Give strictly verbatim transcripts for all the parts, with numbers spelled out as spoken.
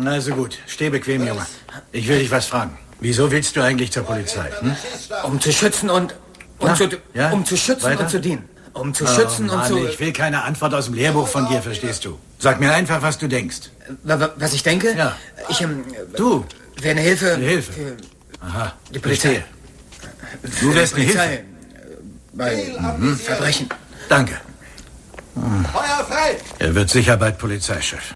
Na also gut, steh bequem, Junge. Ich will dich was fragen. Wieso willst du eigentlich zur Polizei? Hm? Um zu schützen und, und Na, zu, ja? um zu schützen Weiter? und zu dienen. Um zu Oh, schützen Mann, und zu... ich will keine Antwort aus dem Lehrbuch von dir, verstehst du? Sag mir einfach, was du denkst. Was ich denke? Ja. Ich, ähm, Du? wäre eine Hilfe... Eine Hilfe? Für Aha, die Polizei. Verstehe. Du wärst eine Hilfe? Bei mhm. Verbrechen. Danke. Hm. Feuer frei! Er wird sicher bald Polizeichef.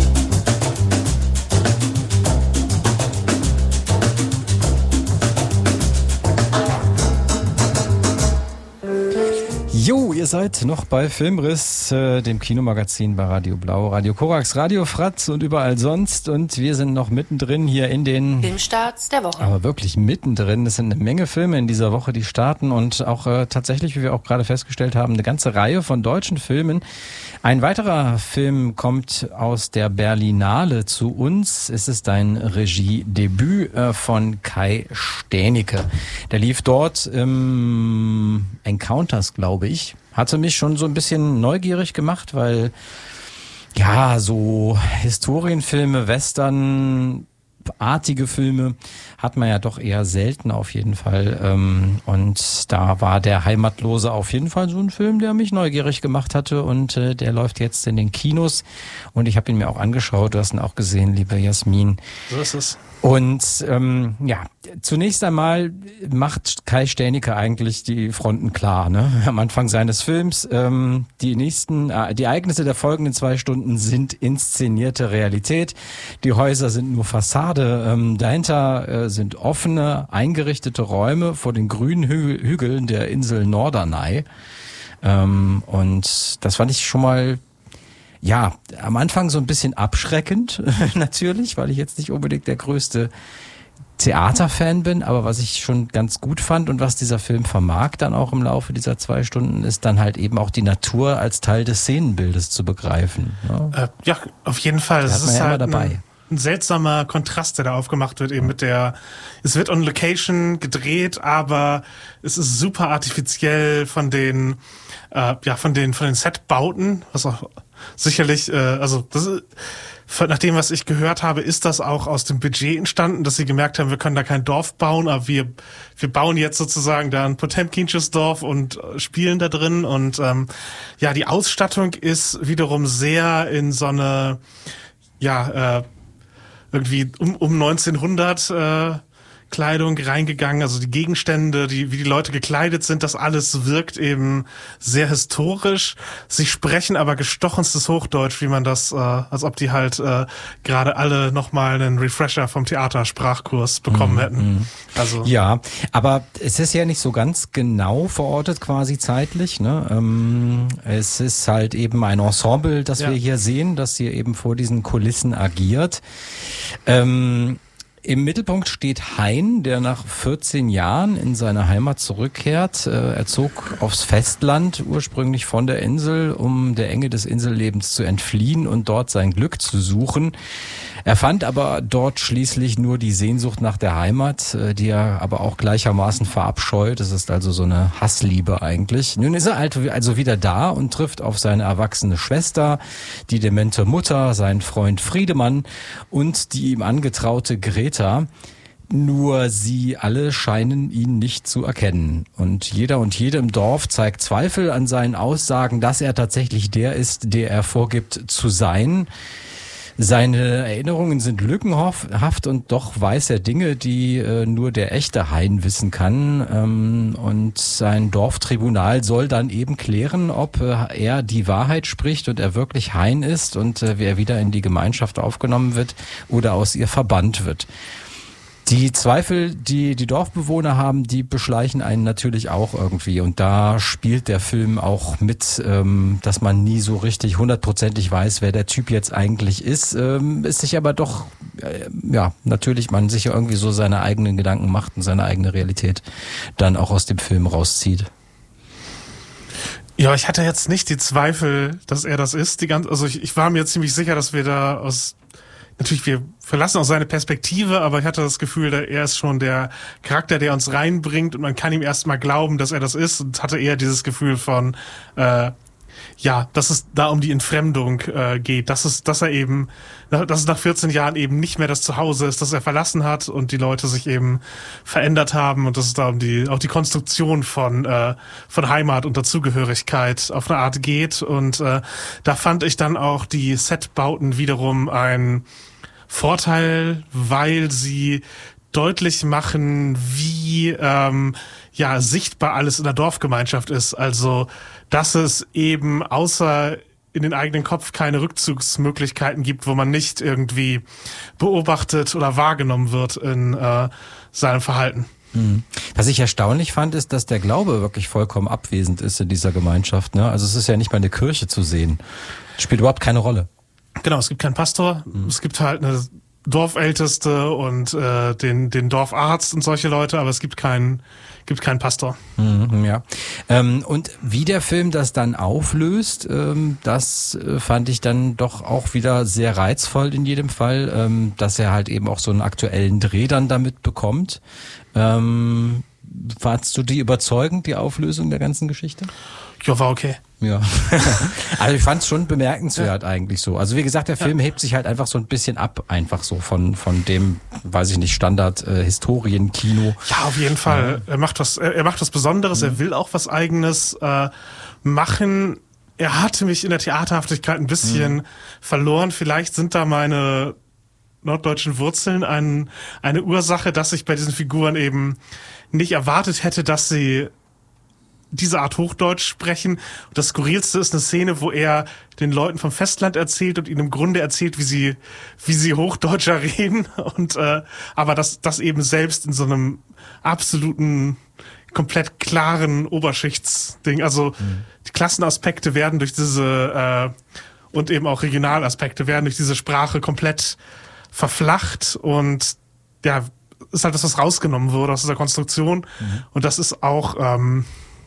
Jo, ihr seid noch bei Filmriss, äh, dem Kinomagazin bei Radio Blau, Radio Korax, Radio Fratz und überall sonst. Und wir sind noch mittendrin hier in den Filmstarts der Woche. Aber wirklich mittendrin. Es sind eine Menge Filme in dieser Woche, die starten und auch äh, tatsächlich, wie wir auch gerade festgestellt haben, eine ganze Reihe von deutschen Filmen. Ein weiterer Film kommt aus der Berlinale zu uns. Es ist ein Regiedebüt äh, von Kai Stänicke. Der lief dort im Encounters, glaube ich. Hatte mich schon so ein bisschen neugierig gemacht, weil ja, so Historienfilme, Western, artige Filme hat man ja doch eher selten auf jeden Fall. Und da war Der Heimatlose auf jeden Fall so ein Film, der mich neugierig gemacht hatte. Und der läuft jetzt in den Kinos. Und ich habe ihn mir auch angeschaut. Du hast ihn auch gesehen, liebe Jasmin. So ist es. Und ähm, ja, zunächst einmal macht Kai Stänicke eigentlich die Fronten klar, ne? Am Anfang seines Films. Ähm, die nächsten, äh, die Ereignisse der folgenden zwei Stunden sind inszenierte Realität. Die Häuser sind nur Fassade. Ähm, dahinter äh, sind offene, eingerichtete Räume vor den grünen Hü- Hügeln der Insel Norderney. Ähm, und das fand ich schon mal ja, am Anfang so ein bisschen abschreckend, natürlich, weil ich jetzt nicht unbedingt der größte Theaterfan bin, aber was ich schon ganz gut fand und was dieser Film vermag dann auch im Laufe dieser zwei Stunden, ist dann halt eben auch die Natur als Teil des Szenenbildes zu begreifen. Ja, äh, ja auf jeden Fall. Das Es ist ja halt dabei. Ein, ein seltsamer Kontrast, der da aufgemacht wird, eben mit der, es wird on Location gedreht, aber es ist super artifiziell von den, äh, ja, von den, von den Setbauten, was auch sicherlich, äh, also das ist, nach dem, was ich gehört habe, ist das auch aus dem Budget entstanden, dass sie gemerkt haben, wir können da kein Dorf bauen, aber wir wir bauen jetzt sozusagen da ein Potemkinsches Dorf und spielen da drin. Und ähm, ja, die Ausstattung ist wiederum sehr in so eine, ja, äh, irgendwie um, um neunzehnhundert äh, Kleidung reingegangen, also die Gegenstände, die wie die Leute gekleidet sind, das alles wirkt eben sehr historisch. Sie sprechen aber gestochenstes Hochdeutsch, wie man das, äh, als ob die halt äh, gerade alle nochmal einen Refresher vom Theatersprachkurs bekommen Mhm. hätten. Also ja, aber es ist ja nicht so ganz genau verortet quasi zeitlich, ne? Ähm, es ist halt eben ein Ensemble, das Ja. wir hier sehen, das hier eben vor diesen Kulissen agiert. Ähm, Im Mittelpunkt steht Hein, der nach vierzehn Jahren in seine Heimat zurückkehrt. Er zog aufs Festland, ursprünglich von der Insel, um der Enge des Insellebens zu entfliehen und dort sein Glück zu suchen. Er fand aber dort schließlich nur die Sehnsucht nach der Heimat, die er aber auch gleichermaßen verabscheut. Das ist also so eine Hassliebe eigentlich. Nun ist er also wieder da und trifft auf seine erwachsene Schwester, die demente Mutter, seinen Freund Friedemann und die ihm angetraute Greta. Nur sie alle scheinen ihn nicht zu erkennen. Und jeder und jede im Dorf zeigt Zweifel an seinen Aussagen, dass er tatsächlich der ist, der er vorgibt zu sein. Seine Erinnerungen sind lückenhaft und doch weiß er Dinge, die äh, nur der echte Hein wissen kann. Ähm, und sein Dorftribunal soll dann eben klären, ob äh, er die Wahrheit spricht und er wirklich Hein ist und äh, wer wieder in die Gemeinschaft aufgenommen wird oder aus ihr verbannt wird. Die Zweifel, die die Dorfbewohner haben, die beschleichen einen natürlich auch irgendwie. Und da spielt der Film auch mit, ähm, dass man nie so richtig hundertprozentig weiß, wer der Typ jetzt eigentlich ist. Ähm, ist sich aber doch, äh, ja, natürlich man sich ja irgendwie so seine eigenen Gedanken macht und seine eigene Realität dann auch aus dem Film rauszieht. Ja, ich hatte jetzt nicht die Zweifel, dass er das ist. Die ganze, also ich, ich war mir ziemlich sicher, dass wir da aus Natürlich, wir verlassen auch seine Perspektive, aber ich hatte das Gefühl, er ist schon der Charakter, der uns reinbringt und man kann ihm erstmal glauben, dass er das ist und hatte eher dieses Gefühl von, äh, ja, dass es da um die Entfremdung äh, geht, dass es, dass er eben, dass es nach vierzehn Jahren eben nicht mehr das Zuhause ist, das er verlassen hat und die Leute sich eben verändert haben und dass es da um die, auch die Konstruktion von äh, von Heimat und Dazugehörigkeit auf eine Art geht. Und äh, da fand ich dann auch die Setbauten wiederum ein Vorteil, weil sie deutlich machen, wie ähm, ja sichtbar alles in der Dorfgemeinschaft ist. Also, dass es eben außer in den eigenen Kopf keine Rückzugsmöglichkeiten gibt, wo man nicht irgendwie beobachtet oder wahrgenommen wird in äh, seinem Verhalten. Was ich erstaunlich fand, ist, dass der Glaube wirklich vollkommen abwesend ist in dieser Gemeinschaft. Ne? Also es ist ja nicht mal eine Kirche zu sehen. Spielt überhaupt keine Rolle. Genau, es gibt keinen Pastor, mhm. es gibt halt eine Dorfälteste und äh, den den Dorfarzt und solche Leute, aber es gibt keinen gibt keinen Pastor. Mhm, ja. Ähm, und wie der Film das dann auflöst, ähm, das äh, fand ich dann doch auch wieder sehr reizvoll in jedem Fall, ähm, dass er halt eben auch so einen aktuellen Dreh dann damit bekommt. Ähm, fandst du die überzeugend, die Auflösung der ganzen Geschichte? Ja, war okay. Ja, also ich fand es schon bemerkenswert ja. eigentlich so. Also wie gesagt, der Film ja. hebt sich halt einfach so ein bisschen ab, einfach so von von dem, weiß ich nicht, Standard äh, Historienkino. Ja, auf jeden Fall. Ja. Er macht was, er macht was Besonderes. Mhm. Er will auch was Eigenes äh, machen. Er hatte mich in der Theaterhaftigkeit ein bisschen mhm. verloren. Vielleicht sind da meine norddeutschen Wurzeln ein, eine Ursache, dass ich bei diesen Figuren eben nicht erwartet hätte, dass sie diese Art Hochdeutsch sprechen. Und das Skurrilste ist eine Szene, wo er den Leuten vom Festland erzählt und ihnen im Grunde erzählt, wie sie wie sie Hochdeutscher reden. Und äh, aber das das eben selbst in so einem absoluten, komplett klaren Oberschichtsding. Also mhm. die Klassenaspekte werden durch diese äh, und eben auch Regionalaspekte werden durch diese Sprache komplett verflacht und ja, ist halt das, was rausgenommen wurde aus dieser Konstruktion. Mhm. Und das ist auch ähm,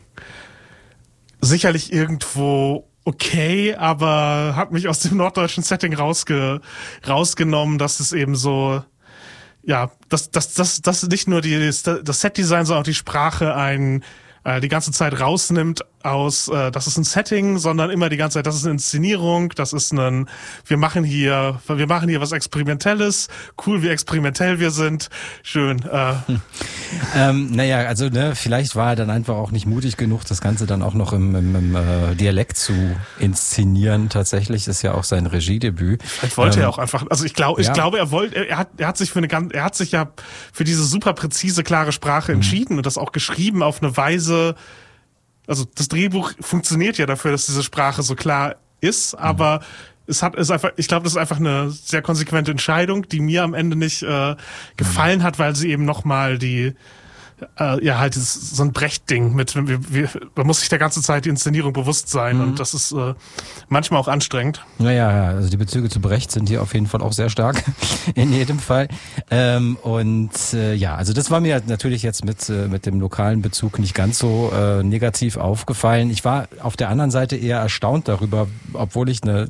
sicherlich irgendwo okay, aber hat mich aus dem norddeutschen Setting rausge, rausgenommen, dass es eben so, ja, dass, dass, dass, dass nicht nur die, das Setdesign, sondern auch die Sprache ein, äh, die ganze Zeit rausnimmt aus, äh, das ist ein Setting, sondern immer die ganze Zeit, das ist eine Inszenierung, das ist ein, wir machen hier, wir machen hier was Experimentelles, cool, wie experimentell wir sind, schön. Äh. Hm. Ähm, naja, also ne, vielleicht war er dann einfach auch nicht mutig genug, das Ganze dann auch noch im, im, im äh, Dialekt zu inszenieren. Tatsächlich ist ja auch sein Regiedebüt. Vielleicht wollte ähm, er auch einfach, also ich glaube, ich ja. glaube, er wollte, er hat, er hat sich für eine ganz, er hat sich ja für diese super präzise, klare Sprache mhm. entschieden und das auch geschrieben auf eine Weise. Also das Drehbuch funktioniert ja dafür, dass diese Sprache so klar ist, aber mhm. es hat ist einfach, ich glaube, das ist einfach eine sehr konsequente Entscheidung, die mir am Ende nicht äh, gefallen mhm. hat, weil sie eben nochmal die äh, ja halt dieses, so ein Brecht-Ding mit, wir, wir, man muss sich der ganze Zeit die Inszenierung bewusst sein mhm. und das ist äh, manchmal auch anstrengend. Naja, ja, also die Bezüge zu Brecht sind hier auf jeden Fall auch sehr stark, in jedem Fall. Ähm, und äh, ja, also das war mir natürlich jetzt mit äh, mit dem lokalen Bezug nicht ganz so äh, negativ aufgefallen. Ich war auf der anderen Seite eher erstaunt darüber, obwohl ich eine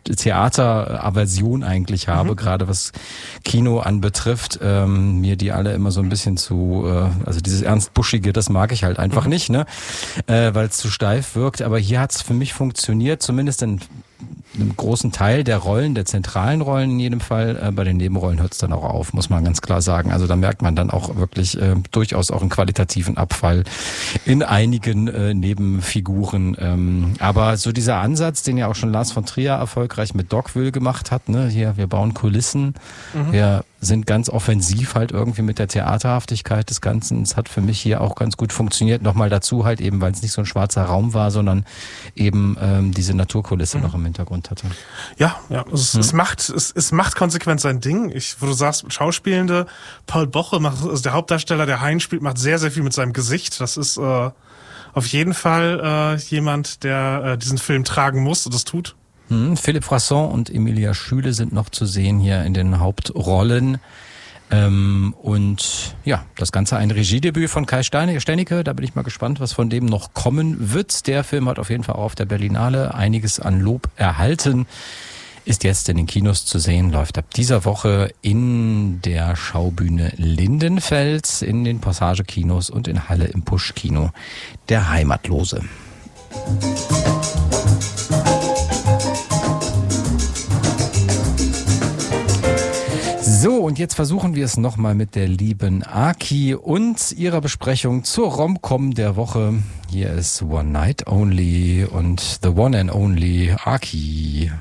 Theateraversion eigentlich habe, mhm. gerade was Kino anbetrifft, ähm, mir die alle immer so ein bisschen zu, äh, also dieses ernst Buschige, das mag ich halt einfach mhm. nicht, ne, äh, weil es zu steif wirkt, aber hier hat es für mich funktioniert, zumindest in einem großen Teil der Rollen, der zentralen Rollen in jedem Fall. Äh, bei den Nebenrollen hört es dann auch auf, muss man ganz klar sagen. Also da merkt man dann auch wirklich äh, durchaus auch einen qualitativen Abfall in einigen äh, Nebenfiguren. Ähm, aber so dieser Ansatz, den ja auch schon Lars von Trier erfolgreich mit Dogville gemacht hat, ne, hier, wir bauen Kulissen, mhm. wir sind ganz offensiv halt irgendwie mit der Theaterhaftigkeit des Ganzen. Es hat für mich hier auch ganz gut funktioniert. Nochmal dazu halt eben, weil es nicht so ein schwarzer Raum war, sondern eben ähm, diese Naturkulisse mhm. noch im Hintergrund hatte. Ja, ja, es, mhm. es macht es, es macht konsequent sein Ding. Ich, wo du sagst, Schauspielende, Paul Boche macht, also der Hauptdarsteller, der Hein spielt, macht sehr, sehr viel mit seinem Gesicht. Das ist äh, auf jeden Fall äh, jemand, der äh, diesen Film tragen muss und das tut. Hm, Philippe Frasson und Emilia Schüle sind noch zu sehen hier in den Hauptrollen. Ähm, und ja, das Ganze ein Regiedebüt von Kai Stennike. Da bin ich mal gespannt, was von dem noch kommen wird. Der Film hat auf jeden Fall auch auf der Berlinale einiges an Lob erhalten. Ist jetzt in den Kinos zu sehen, läuft ab dieser Woche in der Schaubühne Lindenfeld, in den Passage-Kinos und in Halle im Pusch-Kino. Der Heimatlose. und jetzt versuchen wir es nochmal mit der lieben Aki und ihrer Besprechung zur Rom-Com der Woche. Hier ist One Night Only und The One and Only Aki.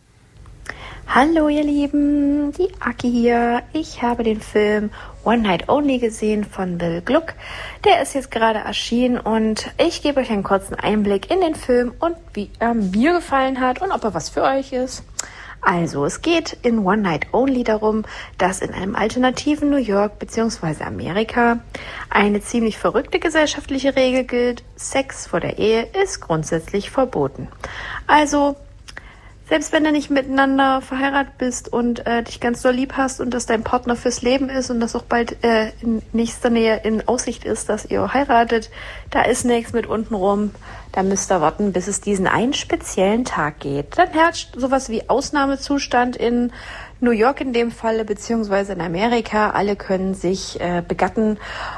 Hallo ihr Lieben, die Aki hier. Ich habe den Film One Night Only gesehen von Bill Gluck. Der ist jetzt gerade erschienen und ich gebe euch einen kurzen Einblick in den Film und wie er mir gefallen hat und ob er was für euch ist. Also, es geht in One Night Only darum, dass in einem alternativen New York bzw. Amerika eine ziemlich verrückte gesellschaftliche Regel gilt. Sex vor der Ehe ist grundsätzlich verboten. Also, selbst wenn du nicht miteinander verheiratet bist und äh, dich ganz doll lieb hast und das dein Partner fürs Leben ist und das auch bald äh, in nächster Nähe in Aussicht ist, dass ihr heiratet, da ist nichts mit unten rum. Da müsst ihr warten, bis es diesen einen speziellen Tag geht. Dann herrscht sowas wie Ausnahmezustand in New York in dem Falle, beziehungsweise in Amerika. Alle können sich äh, begatten,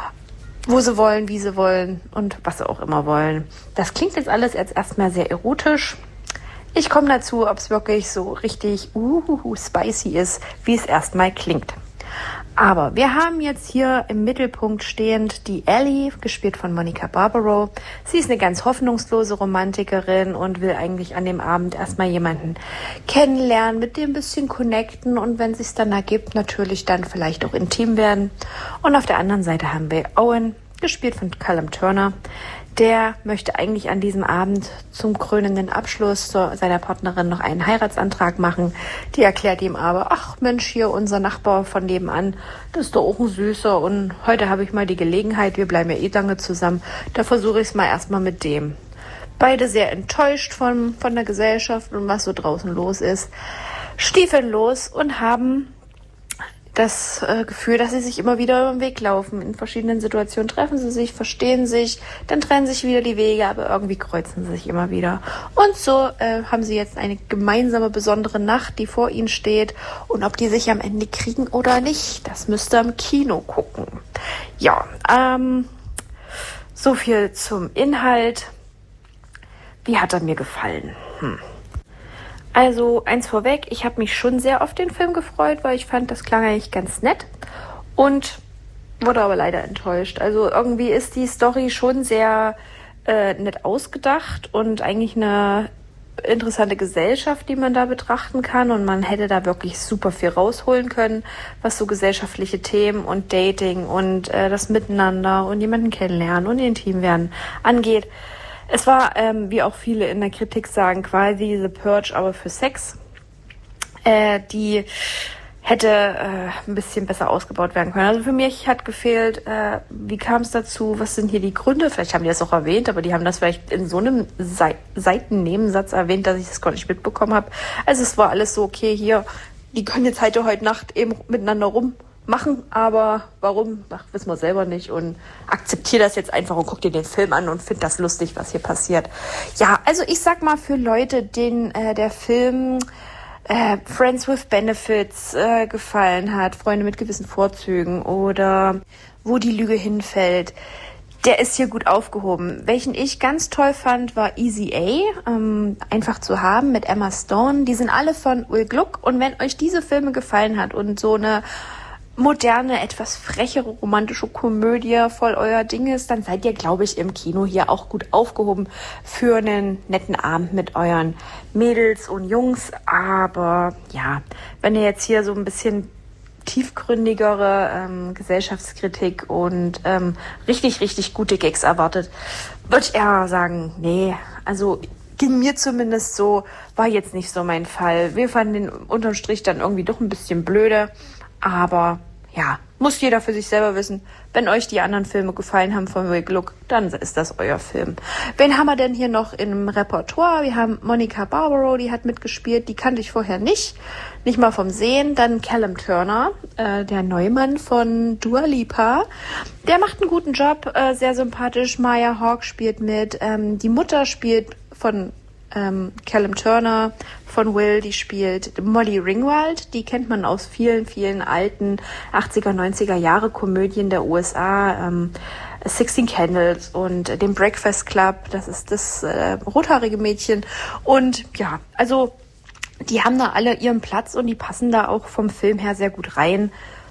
wo sie wollen, wie sie wollen und was sie auch immer wollen. Das klingt jetzt alles jetzt erstmal sehr erotisch. Ich komme dazu, ob es wirklich so richtig uhuhu, spicy ist, wie es erstmal klingt. Aber wir haben jetzt hier im Mittelpunkt stehend die Ellie, gespielt von Monica Barbaro. Sie ist eine ganz hoffnungslose Romantikerin und will eigentlich an dem Abend erstmal jemanden kennenlernen, mit dem ein bisschen connecten und wenn es sich dann ergibt, natürlich dann vielleicht auch intim werden. Und auf der anderen Seite haben wir Owen, gespielt von Callum Turner. Der möchte eigentlich an diesem Abend zum krönenden Abschluss zu seiner Partnerin noch einen Heiratsantrag machen. Die erklärt ihm aber, ach Mensch, hier unser Nachbar von nebenan, das ist doch auch ein Süßer und heute habe ich mal die Gelegenheit, wir bleiben ja eh lange zusammen, da versuche ich es mal erstmal mit dem. Beide sehr enttäuscht von, von der Gesellschaft und was so draußen los ist, stiefeln los und haben das äh, Gefühl, dass sie sich immer wieder über den Weg laufen. In verschiedenen Situationen treffen sie sich, verstehen sich, dann trennen sich wieder die Wege, aber irgendwie kreuzen sie sich immer wieder. Und so äh, haben sie jetzt eine gemeinsame, besondere Nacht, die vor ihnen steht. Und ob die sich am Ende kriegen oder nicht, das müsst ihr im Kino gucken. Ja, ähm, so viel zum Inhalt. Wie hat er mir gefallen? Hm. Also eins vorweg, ich habe mich schon sehr auf den Film gefreut, weil ich fand, das klang eigentlich ganz nett und wurde aber leider enttäuscht. Also irgendwie ist die Story schon sehr äh, nett ausgedacht und eigentlich eine interessante Gesellschaft, die man da betrachten kann und man hätte da wirklich super viel rausholen können, was so gesellschaftliche Themen und Dating und äh, das Miteinander und jemanden kennenlernen und intim werden angeht. Es war, ähm, wie auch viele in der Kritik sagen, quasi The Purge, aber für Sex. Äh, die hätte äh, ein bisschen besser ausgebaut werden können. Also für mich hat gefehlt, äh, wie kam es dazu, was sind hier die Gründe? Vielleicht haben die das auch erwähnt, aber die haben das vielleicht in so einem Se- Seitennebensatz erwähnt, dass ich das gar nicht mitbekommen habe. Also es war alles so, okay, hier, die können jetzt halt heute Nacht eben miteinander rum machen, aber warum, ach, wissen wir selber nicht und akzeptiere das jetzt einfach und guck dir den Film an und find das lustig, was hier passiert. Ja, also ich sag mal für Leute, denen äh, der Film äh, Friends with Benefits äh, gefallen hat, Freunde mit gewissen Vorzügen oder Wo die Lüge hinfällt, der ist hier gut aufgehoben. Welchen ich ganz toll fand, war Easy A, ähm, einfach zu haben mit Emma Stone. Die sind alle von Will Gluck und wenn euch diese Filme gefallen hat und so eine moderne, etwas frechere romantische Komödie voll euer Ding ist, dann seid ihr, glaube ich, im Kino hier auch gut aufgehoben für einen netten Abend mit euren Mädels und Jungs. Aber ja, wenn ihr jetzt hier so ein bisschen tiefgründigere ähm, Gesellschaftskritik und ähm, richtig, richtig gute Gags erwartet, würde ich eher sagen, nee, also ging mir zumindest so, war jetzt nicht so mein Fall. Wir fanden den unterm Strich dann irgendwie doch ein bisschen blöde. Aber ja, muss jeder für sich selber wissen. Wenn euch die anderen Filme gefallen haben von Will Gluck, dann ist das euer Film. Wen haben wir denn hier noch im Repertoire? Wir haben Monica Barbaro, die hat mitgespielt. Die kannte ich vorher nicht. Nicht mal vom Sehen. Dann Callum Turner, äh, der Neumann von Dua Lipa. Der macht einen guten Job, äh, sehr sympathisch. Maya Hawke spielt mit. Ähm, die Mutter spielt von Ähm, Callum Turner von Will, die spielt Molly Ringwald, die kennt man aus vielen, vielen alten achtziger, neunziger Jahre Komödien der U S A, ähm, Sixteen Candles und dem Breakfast Club, das ist das äh, rothaarige Mädchen und ja, also die haben da alle ihren Platz und die passen da auch vom Film her sehr gut rein.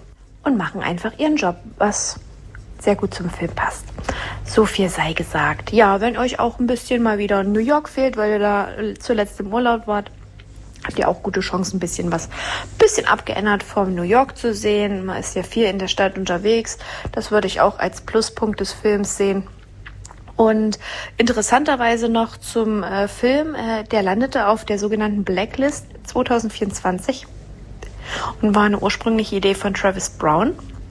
und machen einfach ihren Job, was sehr gut zum Film passt. So viel sei gesagt. Ja, wenn euch auch ein bisschen mal wieder New York fehlt, weil ihr da zuletzt im Urlaub wart, habt ihr auch gute Chancen, ein bisschen was, bisschen abgeändert vom New York zu sehen. Man ist ja viel in der Stadt unterwegs. Das würde ich auch als Pluspunkt des Films sehen. Und interessanterweise noch zum äh, Film, äh, der landete auf der sogenannten Blacklist zwanzig vierundzwanzig und war eine ursprüngliche Idee von Travis Brown.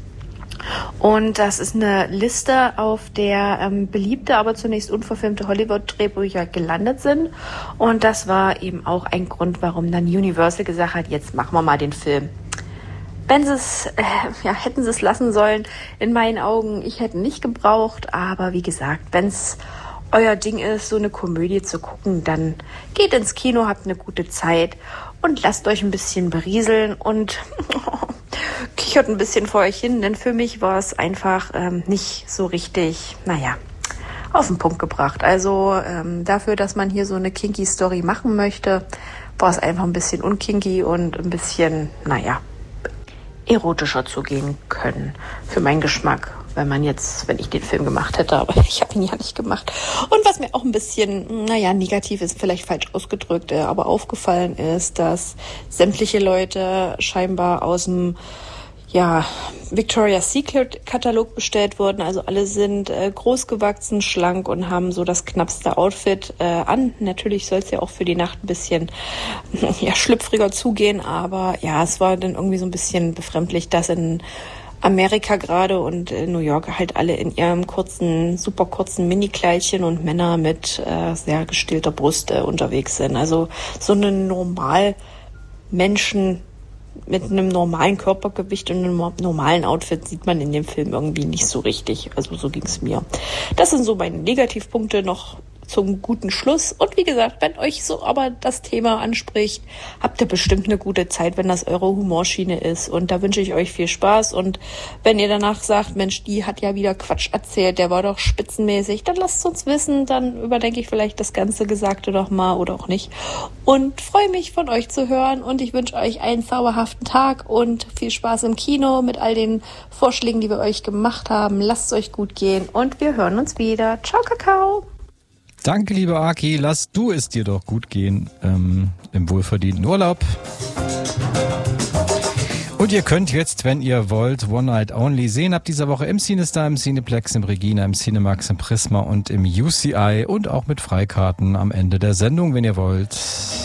Und das ist eine Liste, auf der ähm, beliebte, aber zunächst unverfilmte Hollywood-Drehbücher gelandet sind. Und das war eben auch ein Grund, warum dann Universal gesagt hat, jetzt machen wir mal den Film. Wenn sie es, äh, ja, hätten sie es lassen sollen, in meinen Augen, ich hätte nicht gebraucht. Aber wie gesagt, wenn es euer Ding ist, so eine Komödie zu gucken, dann geht ins Kino, habt eine gute Zeit und lasst euch ein bisschen berieseln und kichert ein bisschen vor euch hin. Denn für mich war es einfach ähm, nicht so richtig, naja, auf den Punkt gebracht. Also ähm, dafür, dass man hier so eine kinky Story machen möchte, war es einfach ein bisschen unkinky und ein bisschen, naja, erotischer zugehen können, für meinen Geschmack, wenn man jetzt, wenn ich den Film gemacht hätte, aber ich habe ihn ja nicht gemacht. Und was mir auch ein bisschen, naja, negativ ist, vielleicht falsch ausgedrückt, aber aufgefallen ist, dass sämtliche Leute scheinbar aus dem ja, Victoria's Secret Katalog bestellt wurden. Also alle sind äh, großgewachsen, schlank und haben so das knappste Outfit äh, an. Natürlich soll es ja auch für die Nacht ein bisschen ja, schlüpfriger zugehen, aber ja, es war dann irgendwie so ein bisschen befremdlich, dass in Amerika gerade und in New York halt alle in ihrem kurzen, super kurzen Mini-Kleidchen und Männer mit äh, sehr gestillter Brust äh, unterwegs sind. Also so einen Normalmenschen mit einem normalen Körpergewicht und einem normalen Outfit sieht man in dem Film irgendwie nicht so richtig. Also so ging es mir. Das sind so meine Negativpunkte noch zum guten Schluss. Und wie gesagt, wenn euch so aber das Thema anspricht, habt ihr bestimmt eine gute Zeit, wenn das eure Humorschiene ist. Und da wünsche ich euch viel Spaß. Und wenn ihr danach sagt, Mensch, die hat ja wieder Quatsch erzählt, der war doch spitzenmäßig, dann lasst es uns wissen. Dann überdenke ich vielleicht das ganze Gesagte noch mal oder auch nicht. Und freue mich, von euch zu hören. Und ich wünsche euch einen zauberhaften Tag und viel Spaß im Kino mit all den Vorschlägen, die wir euch gemacht haben. Lasst es euch gut gehen und wir hören uns wieder. Ciao, Kakao! Danke, liebe Aki. Lass du es dir doch gut gehen ähm, im wohlverdienten Urlaub. Und ihr könnt jetzt, wenn ihr wollt, One Night Only sehen. Ab dieser Woche im CineStar, im Cineplex, im Regina, im Cinemax, im Prisma und im U C I. Und auch mit Freikarten am Ende der Sendung, wenn ihr wollt.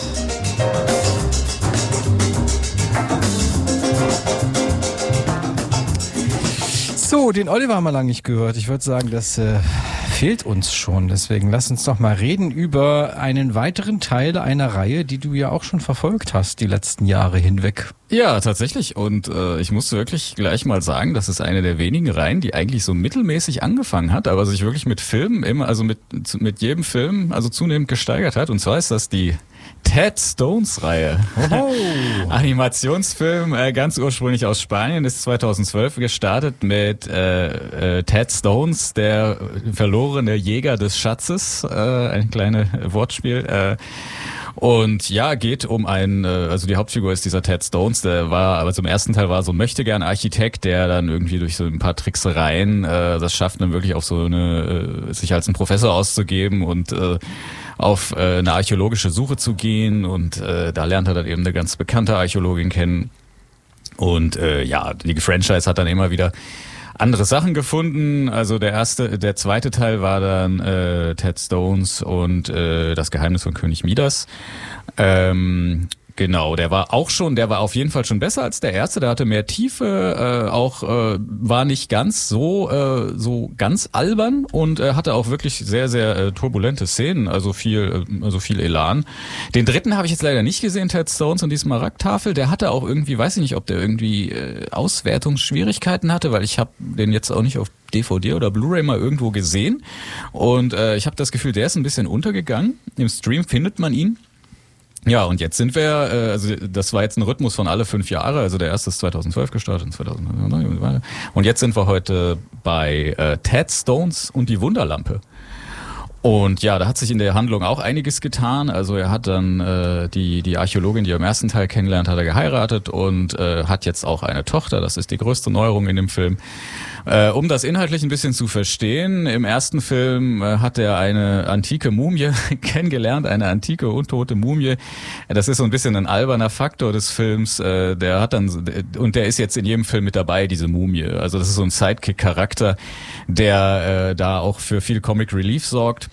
So, den Oliver haben wir lange nicht gehört. Ich würde sagen, das äh, fehlt uns schon. Deswegen lass uns doch mal reden über einen weiteren Teil einer Reihe, die du ja auch schon verfolgt hast, die letzten Jahre hinweg. Ja, tatsächlich. Und äh, ich musste wirklich gleich mal sagen, das ist eine der wenigen Reihen, die eigentlich so mittelmäßig angefangen hat, aber sich wirklich mit Filmen immer, also mit mit jedem Film, also zunehmend gesteigert hat. Und zwar ist das die Ted Stones-Reihe. Oh. Animationsfilm, äh, ganz ursprünglich aus Spanien, ist zweitausendzwölf gestartet mit äh, äh, Ted Stones, der verlorene Jäger des Schatzes, äh, ein kleines Wortspiel. Äh, Und ja, geht um einen, also die Hauptfigur ist dieser Ted Stones, der war, aber zum ersten Teil war so ein Möchtegern-Architekt, der dann irgendwie durch so ein paar Tricksereien äh, das schafft, dann wirklich auf so eine, äh, sich als ein Professor auszugeben und äh, auf äh, eine archäologische Suche zu gehen und äh, da lernt er dann eben eine ganz bekannte Archäologin kennen und äh, ja, die Franchise hat dann immer wieder andere Sachen gefunden. Also der erste, der zweite Teil war dann äh, Ted Stones und äh, das Geheimnis von König Midas. Ähm, genau, der war auch schon, der war auf jeden Fall schon besser als der erste. Der hatte mehr Tiefe, äh, auch äh, war nicht ganz so äh, so ganz albern und äh, hatte auch wirklich sehr sehr äh, turbulente Szenen, also viel äh, also viel Elan. Den dritten habe ich jetzt leider nicht gesehen, Ted Stones und die Smaragdtafel. Der hatte auch irgendwie, weiß ich nicht, ob der irgendwie äh, Auswertungsschwierigkeiten hatte, weil ich habe den jetzt auch nicht auf D V D oder Blu-ray mal irgendwo gesehen und äh, ich habe das Gefühl, der ist ein bisschen untergegangen. Im Stream findet man ihn. Ja, und jetzt sind wir, äh, also das war jetzt ein Rhythmus von alle fünf Jahre, also der erste ist zweitausendzwölf gestartet, und jetzt sind wir heute bei äh, Ted Stones und die Wunderlampe. Und ja, da hat sich in der Handlung auch einiges getan. Also er hat dann äh, die die Archäologin, die er im ersten Teil kennenlernt, hat er geheiratet und äh, hat jetzt auch eine Tochter. Das ist die größte Neuerung in dem Film. Äh, um das inhaltlich ein bisschen zu verstehen, im ersten Film äh, hat er eine antike Mumie kennengelernt, eine antike untote Mumie. Das ist so ein bisschen ein alberner Faktor des Films. Äh, der hat dann und der ist jetzt in jedem Film mit dabei, diese Mumie. Also das ist so ein Sidekick-Charakter, der äh, da auch für viel Comic Relief sorgt.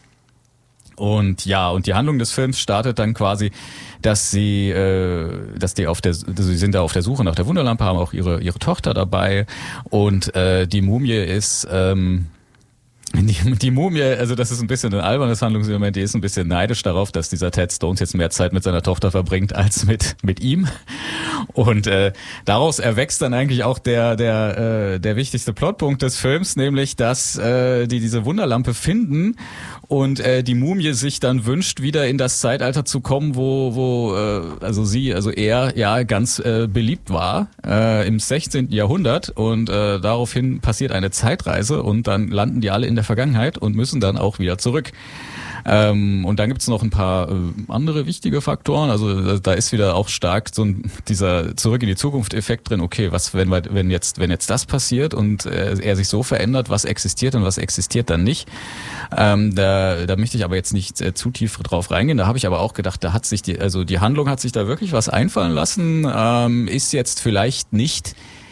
Und ja, und die Handlung des Films startet dann quasi, dass sie, äh, dass die auf der, sie sind da auf der Suche nach der Wunderlampe, haben auch ihre ihre Tochter dabei und äh, die Mumie ist ähm, Die, die Mumie, also das ist ein bisschen ein albernes Handlungselement, die ist ein bisschen neidisch darauf, dass dieser Ted Stones jetzt mehr Zeit mit seiner Tochter verbringt als mit mit ihm. Und äh, daraus erwächst dann eigentlich auch der der äh, der wichtigste Plotpunkt des Films, nämlich dass äh, die diese Wunderlampe finden und äh, die Mumie sich dann wünscht, wieder in das Zeitalter zu kommen, wo wo äh, also sie, also er ja ganz äh, beliebt war äh, im sechzehnten Jahrhundert und äh, daraufhin passiert eine Zeitreise und dann landen die alle in der Vergangenheit und müssen dann auch wieder zurück. Ähm, und dann gibt's noch ein paar äh, andere wichtige Faktoren. Also da ist wieder auch stark so ein, dieser Zurück in die Zukunft Effekt drin. Okay, was wenn wir, wenn jetzt wenn jetzt das passiert und äh, er sich so verändert, was existiert und was existiert dann nicht? Ähm, da, da möchte ich aber jetzt nicht äh, zu tief drauf reingehen. Da habe ich aber auch gedacht, da hat sich die also die Handlung hat sich da wirklich was einfallen lassen. Ähm, ist jetzt vielleicht nicht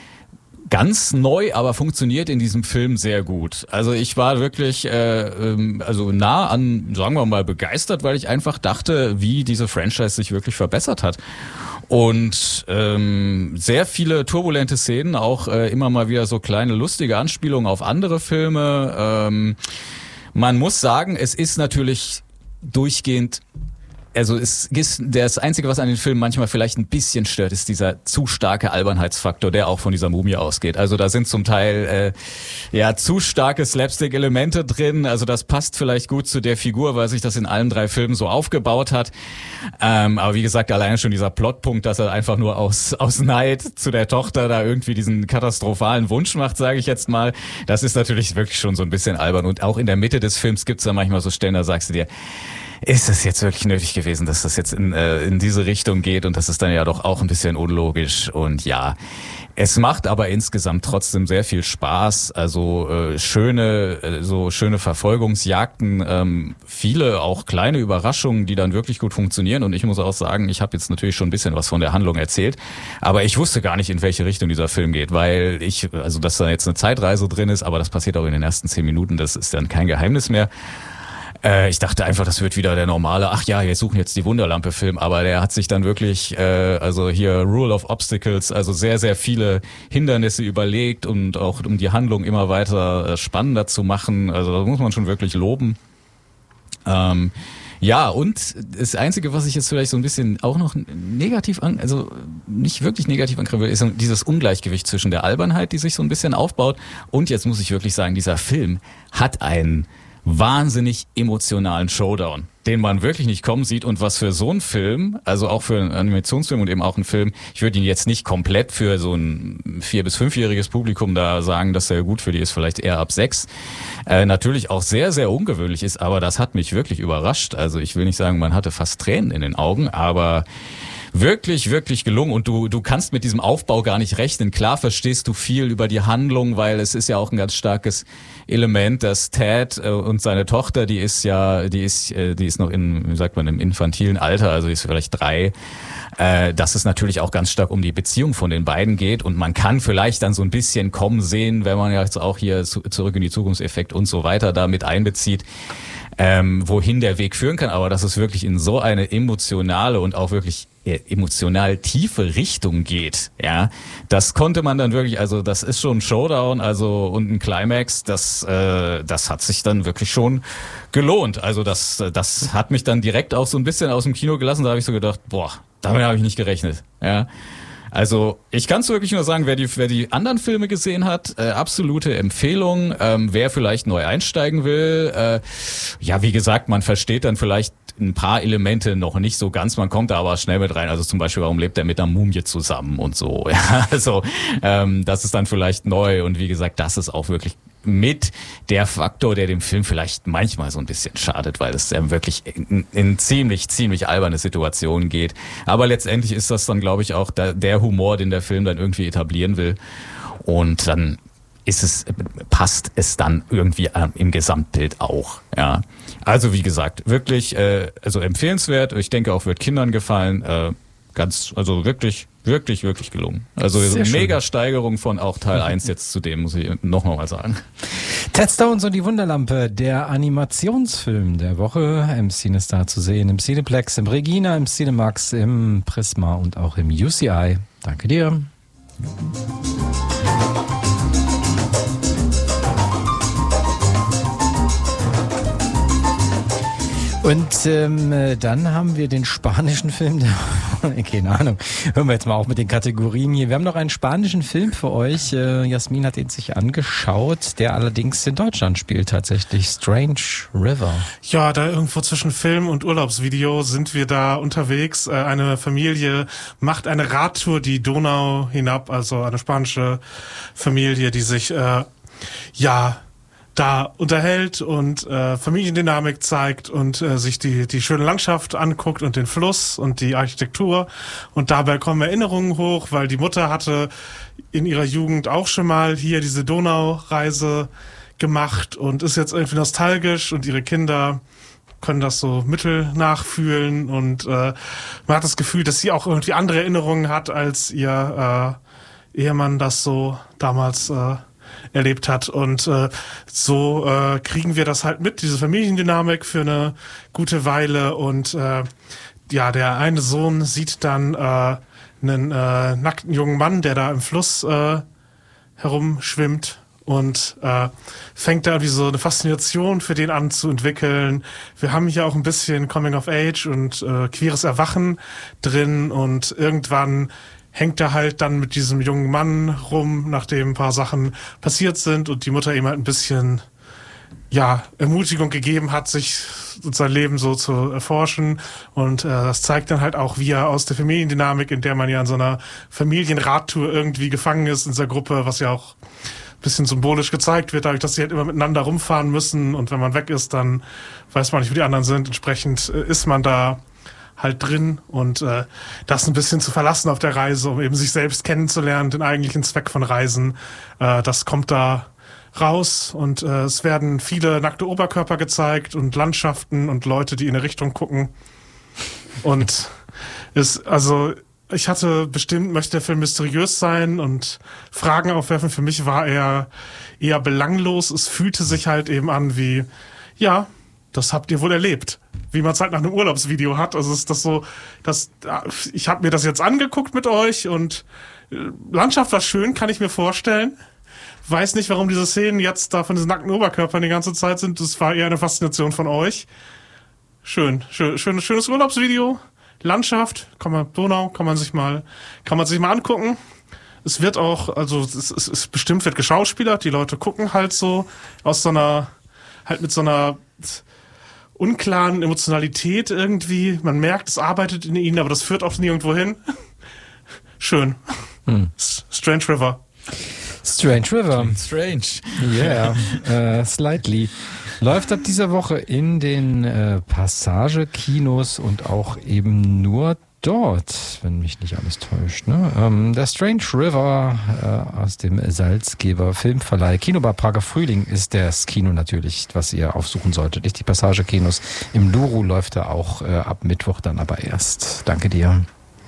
ganz neu, aber funktioniert in diesem Film sehr gut. Also ich war wirklich äh, ähm, also nah an, sagen wir mal, begeistert, weil ich einfach dachte, wie diese Franchise sich wirklich verbessert hat. Und ähm, sehr viele turbulente Szenen, auch äh, immer mal wieder so kleine lustige Anspielungen auf andere Filme. Ähm, man muss sagen, es ist natürlich durchgehend. Also es ist das Einzige, was an den Filmen manchmal vielleicht ein bisschen stört, ist dieser zu starke Albernheitsfaktor, der auch von dieser Mumie ausgeht. Also da sind zum Teil äh, ja zu starke Slapstick-Elemente drin. Also das passt vielleicht gut zu der Figur, weil sich das in allen drei Filmen so aufgebaut hat. Ähm, aber wie gesagt, alleine schon dieser Plotpunkt, dass er einfach nur aus aus Neid zu der Tochter da irgendwie diesen katastrophalen Wunsch macht, sage ich jetzt mal. Das ist natürlich wirklich schon so ein bisschen albern. Und auch in der Mitte des Films gibt's da manchmal so Stellen, da sagst du dir, ist es jetzt wirklich nötig gewesen, dass das jetzt in, äh, in diese Richtung geht und das ist dann ja doch auch ein bisschen unlogisch und ja, es macht aber insgesamt trotzdem sehr viel Spaß, also äh, schöne, äh, so schöne Verfolgungsjagden, ähm, viele auch kleine Überraschungen, die dann wirklich gut funktionieren und ich muss auch sagen, ich habe jetzt natürlich schon ein bisschen was von der Handlung erzählt, aber ich wusste gar nicht, in welche Richtung dieser Film geht, weil ich, also dass da jetzt eine Zeitreise drin ist, aber das passiert auch in den ersten zehn Minuten, das ist dann kein Geheimnis mehr. Ich dachte einfach, das wird wieder der normale, ach ja, wir suchen jetzt die Wunderlampe-Film, aber der hat sich dann wirklich, äh, also hier Rule of Obstacles, also sehr, sehr viele Hindernisse überlegt und auch um die Handlung immer weiter äh, spannender zu machen, also das muss man schon wirklich loben. Ähm, ja, und das Einzige, was ich jetzt vielleicht so ein bisschen auch noch negativ an, also nicht wirklich negativ angreife, ist dieses Ungleichgewicht zwischen der Albernheit, die sich so ein bisschen aufbaut und jetzt muss ich wirklich sagen, dieser Film hat einen wahnsinnig emotionalen Showdown, den man wirklich nicht kommen sieht und was für so einen Film, also auch für einen Animationsfilm und eben auch einen Film, ich würde ihn jetzt nicht komplett für so ein vier- bis fünfjähriges Publikum da sagen, dass er gut für die ist, vielleicht eher ab sechs, äh, natürlich auch sehr, sehr ungewöhnlich ist, aber das hat mich wirklich überrascht. Also ich will nicht sagen, man hatte fast Tränen in den Augen, aber wirklich, wirklich gelungen und du du kannst mit diesem Aufbau gar nicht rechnen. Klar verstehst du viel über die Handlung, weil es ist ja auch ein ganz starkes Element, dass Ted äh, und seine Tochter, die ist ja, die ist äh, die ist noch in, wie sagt man, im infantilen Alter, also die ist vielleicht drei, äh, dass es natürlich auch ganz stark um die Beziehung von den beiden geht und man kann vielleicht dann so ein bisschen kommen sehen, wenn man jetzt auch hier zu, zurück in die Zukunftseffekt und so weiter da mit einbezieht, ähm, wohin der Weg führen kann, aber dass es wirklich in so eine emotionale und auch wirklich emotional tiefe Richtung geht, ja, das konnte man dann wirklich, also das ist schon ein Showdown, also und ein Climax, das äh, das hat sich dann wirklich schon gelohnt, also das das hat mich dann direkt auch so ein bisschen aus dem Kino gelassen, da habe ich so gedacht, boah, damit habe ich nicht gerechnet, ja. Also ich kann es wirklich nur sagen, wer die wer die anderen Filme gesehen hat, äh, absolute Empfehlung. Ähm, wer vielleicht neu einsteigen will, äh, ja wie gesagt, man versteht dann vielleicht ein paar Elemente noch nicht so ganz, man kommt da aber schnell mit rein. Also zum Beispiel, warum lebt er mit einer Mumie zusammen und so. Ja, also ähm, das ist dann vielleicht neu und wie gesagt, das ist auch wirklich mit der Faktor, der dem Film vielleicht manchmal so ein bisschen schadet, weil es ähm, wirklich in, in ziemlich, ziemlich alberne Situationen geht. Aber letztendlich ist das dann, glaube ich, auch da, der Humor, den der Film dann irgendwie etablieren will. Und dann ist es, passt es dann irgendwie äh, im Gesamtbild auch, ja. Also wie gesagt, wirklich, äh, also empfehlenswert. Ich denke auch, wird Kindern gefallen. Äh, ganz, also wirklich, wirklich, wirklich gelungen. Also so eine Mega-Steigerung von auch Teil eins jetzt zu dem, muss ich noch mal sagen. Ted Stones und die Wunderlampe, der Animationsfilm der Woche im CineStar zu sehen, im Cineplex, im Regina, im Cinemax, im Prisma und auch im U C I. Danke dir. Und ähm, dann haben wir den spanischen Film, der, keine Ahnung, hören wir jetzt mal auf mit den Kategorien hier. Wir haben noch einen spanischen Film für euch. Äh, Jasmin hat ihn sich angeschaut, der allerdings in Deutschland spielt tatsächlich. Strange River. Ja, da irgendwo zwischen Film und Urlaubsvideo sind wir da unterwegs. Äh, eine Familie macht eine Radtour die Donau hinab, also eine spanische Familie, die sich, äh, ja... da unterhält und äh, Familiendynamik zeigt und äh, sich die die schöne Landschaft anguckt und den Fluss und die Architektur. Und dabei kommen Erinnerungen hoch, weil die Mutter hatte in ihrer Jugend auch schon mal hier diese Donaureise gemacht und ist jetzt irgendwie nostalgisch und ihre Kinder können das so mittel nachfühlen und äh, man hat das Gefühl, dass sie auch irgendwie andere Erinnerungen hat, als ihr äh, Ehemann das so damals äh, erlebt hat. Und äh, so äh, kriegen wir das halt mit, diese Familiendynamik für eine gute Weile. Und äh, ja, der eine Sohn sieht dann äh, einen äh, nackten jungen Mann, der da im Fluss äh, herumschwimmt und äh, fängt da irgendwie so eine Faszination für den an zu entwickeln. Wir haben hier auch ein bisschen Coming of Age und äh, queeres Erwachen drin und irgendwann hängt er halt dann mit diesem jungen Mann rum, nachdem ein paar Sachen passiert sind und die Mutter ihm halt ein bisschen, ja, Ermutigung gegeben hat, sich sein Leben so zu erforschen. Und äh, das zeigt dann halt auch, wie er aus der Familiendynamik, in der man ja in so einer Familienradtour irgendwie gefangen ist in dieser Gruppe, was ja auch ein bisschen symbolisch gezeigt wird, dadurch, dass sie halt immer miteinander rumfahren müssen und wenn man weg ist, dann weiß man nicht, wo die anderen sind. Entsprechend äh, ist man da halt drin und äh, das ein bisschen zu verlassen auf der Reise, um eben sich selbst kennenzulernen, den eigentlichen Zweck von Reisen, äh, das kommt da raus und äh, es werden viele nackte Oberkörper gezeigt und Landschaften und Leute, die in eine Richtung gucken und ist, also ich hatte bestimmt, möchte der Film mysteriös sein und Fragen aufwerfen, für mich war er eher belanglos, es fühlte sich halt eben an wie, ja, das habt ihr wohl erlebt. Wie man es halt nach einem Urlaubsvideo hat. Also ist das so, dass ich habe mir das jetzt angeguckt mit euch und Landschaft war schön, kann ich mir vorstellen. Weiß nicht, warum diese Szenen jetzt da von diesen nackten Oberkörpern die ganze Zeit sind. Das war eher eine Faszination von euch. Schön, schön, schön schönes Urlaubsvideo. Landschaft, kann man Donau, kann man sich mal, kann man sich mal angucken. Es wird auch, also es ist, es bestimmt wird geschauspielert. Die Leute gucken halt so aus so einer, halt mit so einer unklaren Emotionalität irgendwie. Man merkt, es arbeitet in ihnen, aber das führt auch nirgendwo hin. Schön. Hm. Strange River. Strange River. Strange. Yeah, uh, slightly. Läuft ab dieser Woche in den äh, Passage-Kinos und auch eben nur dort, wenn mich nicht alles täuscht. Ne? Ähm, der Strange River äh, aus dem Salzgeber Filmverleih. Kinobar Prager Frühling ist das Kino natürlich, was ihr aufsuchen solltet. Nicht die Passage-Kinos. Im Luru läuft er auch äh, ab Mittwoch dann aber erst. Danke dir.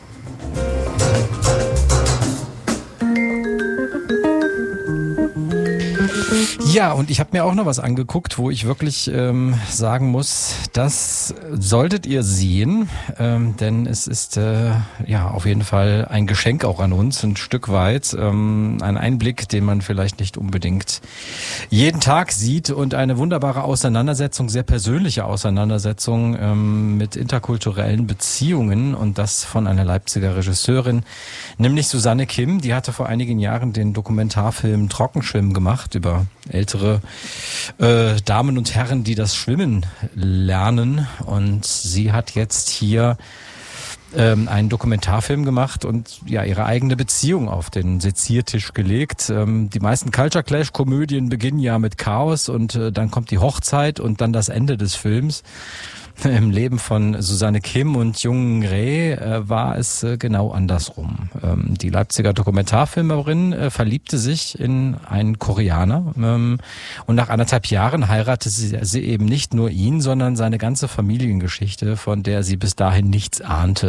Ja, und ich habe mir auch noch was angeguckt, wo ich wirklich ähm, sagen muss, das solltet ihr sehen, ähm, denn es ist äh, ja auf jeden Fall ein Geschenk auch an uns, ein Stück weit, ähm, ein Einblick, den man vielleicht nicht unbedingt jeden Tag sieht und eine wunderbare Auseinandersetzung, sehr persönliche Auseinandersetzung ähm, mit interkulturellen Beziehungen und das von einer Leipziger Regisseurin, nämlich Susanne Kim, die hatte vor einigen Jahren den Dokumentarfilm Trockenschwimmen gemacht über ältere äh, Damen und Herren, die das Schwimmen lernen. Und sie hat jetzt hier ähm, einen Dokumentarfilm gemacht und ja ihre eigene Beziehung auf den Seziertisch gelegt. Ähm, die meisten Culture Clash Komödien beginnen ja mit Chaos und äh, dann kommt die Hochzeit und dann das Ende des Films. Im Leben von Susanne Kim und Jung Rae äh, war es äh, genau andersrum. Ähm, die Leipziger Dokumentarfilmerin äh, verliebte sich in einen Koreaner ähm, und nach anderthalb Jahren heiratete sie, sie eben nicht nur ihn, sondern seine ganze Familiengeschichte, von der sie bis dahin nichts ahnte.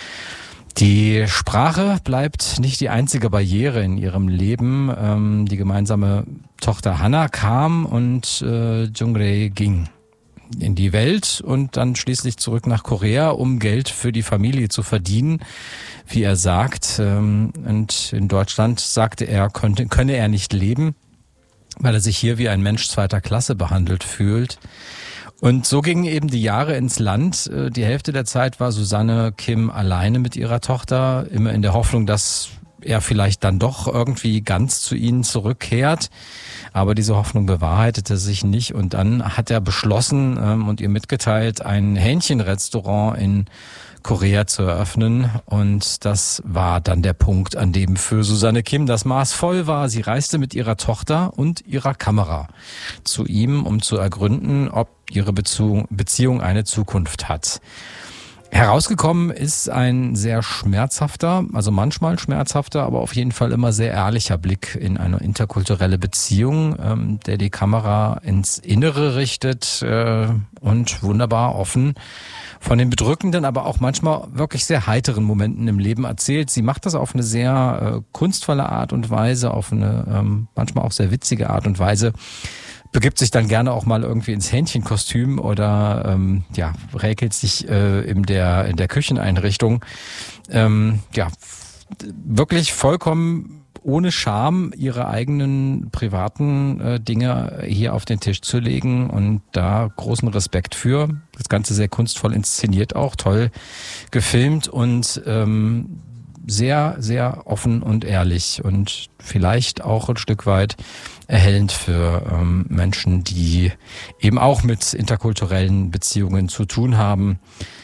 Die Sprache bleibt nicht die einzige Barriere in ihrem Leben. Ähm, die gemeinsame Tochter Hannah kam und äh, Jung Rae ging in die Welt und dann schließlich zurück nach Korea, um Geld für die Familie zu verdienen, wie er sagt. Und in Deutschland sagte er, konnte, könne er nicht leben, weil er sich hier wie ein Mensch zweiter Klasse behandelt fühlt. Und so gingen eben die Jahre ins Land. Die Hälfte der Zeit war Susanne Kim alleine mit ihrer Tochter, immer in der Hoffnung, dass er vielleicht dann doch irgendwie ganz zu ihnen zurückkehrt. Aber diese Hoffnung bewahrheitete sich nicht und dann hat er beschlossen ähm, und ihr mitgeteilt, ein Hähnchenrestaurant in Korea zu eröffnen. Und das war dann der Punkt, an dem für Susanne Kim das Maß voll war. Sie reiste mit ihrer Tochter und ihrer Kamera zu ihm, um zu ergründen, ob ihre Beziehung, Beziehung eine Zukunft hat. Herausgekommen ist ein sehr schmerzhafter, also manchmal schmerzhafter, aber auf jeden Fall immer sehr ehrlicher Blick in eine interkulturelle Beziehung, ähm, der die Kamera ins Innere richtet äh, und wunderbar offen von den bedrückenden, aber auch manchmal wirklich sehr heiteren Momenten im Leben erzählt. Sie macht das auf eine sehr äh, kunstvolle Art und Weise, auf eine ähm, manchmal auch sehr witzige Art und Weise. Begibt sich dann gerne auch mal irgendwie ins Hähnchenkostüm oder ähm, ja räkelt sich äh, in der in der Kücheneinrichtung. Ähm, ja, wirklich vollkommen ohne Scham ihre eigenen privaten äh, Dinge hier auf den Tisch zu legen und da großen Respekt für. Das Ganze sehr kunstvoll inszeniert, auch toll gefilmt und ähm, sehr, sehr offen und ehrlich und vielleicht auch ein Stück weit erhellend für ähm, Menschen, die eben auch mit interkulturellen Beziehungen zu tun haben.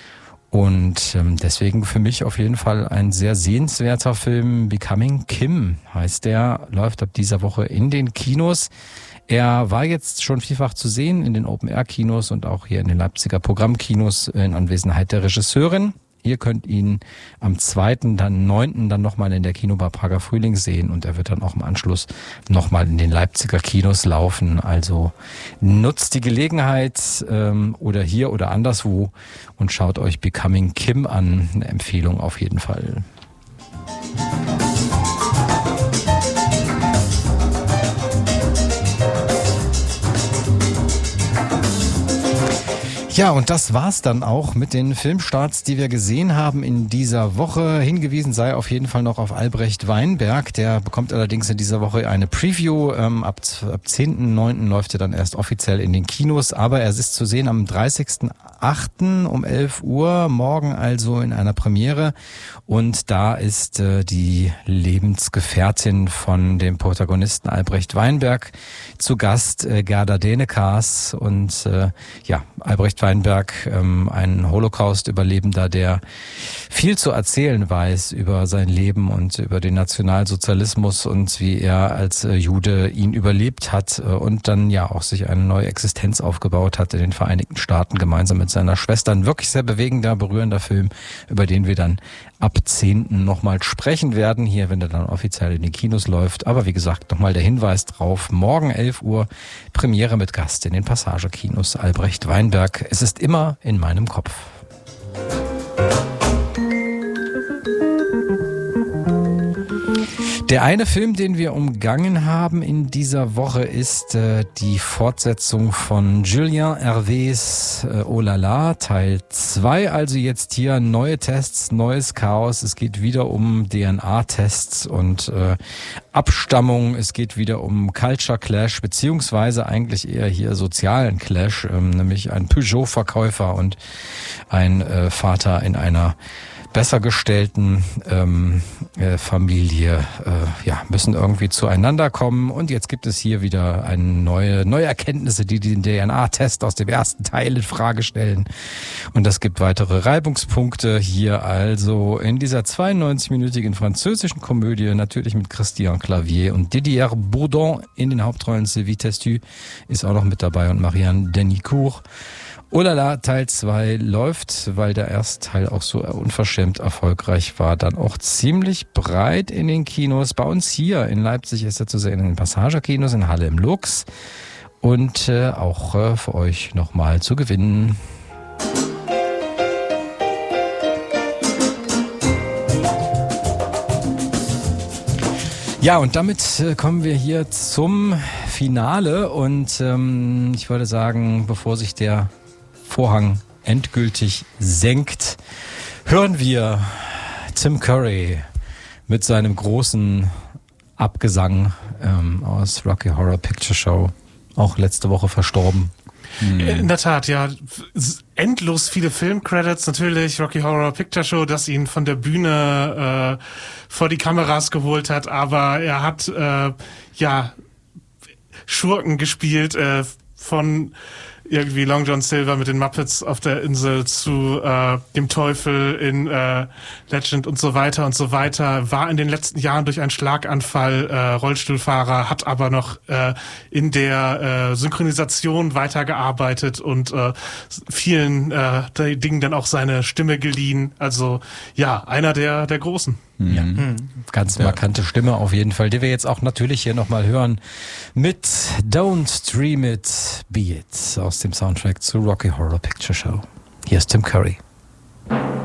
Und ähm, deswegen für mich auf jeden Fall ein sehr sehenswerter Film. Becoming Kim heißt der, läuft ab dieser Woche in den Kinos. Er war jetzt schon vielfach zu sehen in den Open-Air-Kinos und auch hier in den Leipziger Programmkinos in Anwesenheit der Regisseurin. Ihr könnt ihn am zweiten, dann neunten dann nochmal in der Kinobar Prager Frühling sehen und er wird dann auch im Anschluss nochmal in den Leipziger Kinos laufen. Also nutzt die Gelegenheit ähm, oder hier oder anderswo und schaut euch Becoming Kim an. Eine Empfehlung auf jeden Fall. Ja, und das war's dann auch mit den Filmstarts, die wir gesehen haben in dieser Woche. Hingewiesen sei auf jeden Fall noch auf Albrecht Weinberg. Der bekommt allerdings in dieser Woche eine Preview. Ähm, ab ab zehnten neunten läuft er dann erst offiziell in den Kinos. Aber er ist zu sehen am dreißigsten achten um elf Uhr, morgen also in einer Premiere. Und da ist äh, die Lebensgefährtin von dem Protagonisten Albrecht Weinberg zu Gast, äh, Gerda Denekars. Und äh, ja, Albrecht Weinberg, ähm, ein Holocaust-Überlebender, der viel zu erzählen weiß über sein Leben und über den Nationalsozialismus und wie er als äh, Jude ihn überlebt hat äh, und dann ja auch sich eine neue Existenz aufgebaut hat in den Vereinigten Staaten gemeinsam mit seiner Schwester. Ein wirklich sehr bewegender, berührender Film, über den wir dann ab zehnten nochmal sprechen werden, hier, wenn er dann offiziell in den Kinos läuft. Aber wie gesagt, nochmal der Hinweis drauf, morgen elf Uhr, Premiere mit Gast in den Passagekinos, Albrecht Weinberg. Es ist immer in meinem Kopf. Der eine Film, den wir umgangen haben in dieser Woche, ist äh, die Fortsetzung von Julien Hervés äh, Oh la la, Teil zwei. Also jetzt hier neue Tests, neues Chaos. Es geht wieder um D N A-Tests und äh, Abstammung. Es geht wieder um Culture Clash, beziehungsweise eigentlich eher hier sozialen Clash, ähm, nämlich ein Peugeot-Verkäufer und ein äh, Vater in einer besser gestellten ähm, äh, Familie, äh, ja, müssen irgendwie zueinander kommen. Und jetzt gibt es hier wieder eine neue, neue Erkenntnisse, die den D N A-Test aus dem ersten Teil in Frage stellen. Und das gibt weitere Reibungspunkte hier also in dieser zweiundneunzig-minütigen französischen Komödie, natürlich mit Christian Clavier und Didier Bourdon in den Hauptrollen. Sylvie Testu ist auch noch mit dabei und Marianne Denicourt. Oh la la, Teil zwei läuft, weil der erste Teil auch so unverschämt erfolgreich war, dann auch ziemlich breit in den Kinos. Bei uns hier in Leipzig ist er zu sehen in den Passager-Kinos, in Halle im Lux und äh, auch äh, für euch nochmal zu gewinnen. Ja, und damit äh, kommen wir hier zum Finale und ähm, ich würde sagen, bevor sich der Vorhang endgültig senkt, hören wir Tim Curry mit seinem großen Abgesang ähm, aus Rocky Horror Picture Show, auch letzte Woche verstorben. In der Tat, ja. Endlos viele Filmcredits, natürlich Rocky Horror Picture Show, das ihn von der Bühne äh, vor die Kameras geholt hat, aber er hat äh, ja Schurken gespielt, äh, von irgendwie Long John Silver mit den Muppets auf der Insel zu äh, dem Teufel in äh, Legend und so weiter und so weiter, war in den letzten Jahren durch einen Schlaganfall äh, Rollstuhlfahrer, hat aber noch äh, in der äh, Synchronisation weitergearbeitet und äh, vielen äh, Dingen dann auch seine Stimme geliehen. Also ja, einer der der Großen. Ja. Mhm. Ganz markante Stimme auf jeden Fall, die wir jetzt auch natürlich hier nochmal hören mit Don't Dream It, Be It aus dem Soundtrack zu Rocky Horror Picture Show. Hier ist Tim Curry.